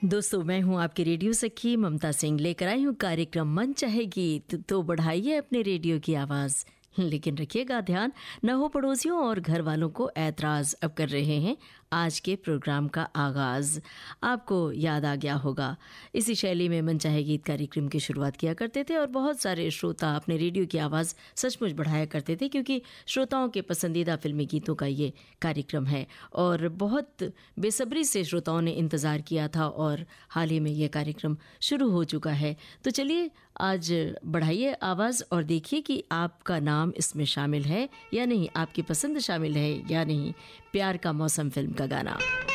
दोस्तों, मैं हूं आपकी रेडियो सखी ममता सिंह, लेकर आई हूं कार्यक्रम मन चाहे गीत। तो बढ़ाइए अपने रेडियो की आवाज़, लेकिन रखिएगा ध्यान न हो पड़ोसियों और घर वालों को ऐतराज़। अब कर रहे हैं आज के प्रोग्राम का आगाज़। आपको याद आ गया होगा, इसी शैली में मन चाहे गीत कार्यक्रम की शुरुआत किया करते थे और बहुत सारे श्रोता अपने रेडियो की आवाज़ सचमुच बढ़ाया करते थे, क्योंकि श्रोताओं के पसंदीदा फिल्मी गीतों का ये कार्यक्रम है और बहुत बेसब्री से श्रोताओं ने इंतज़ार किया था और हाल ही में ये कार्यक्रम शुरू हो चुका है। तो चलिए आज बढ़ाइए आवाज़ और देखिए कि आपका नाम इसमें शामिल है या नहीं, आपकी पसंद शामिल है या नहीं। प्यार का मौसम फिल्म का गाना।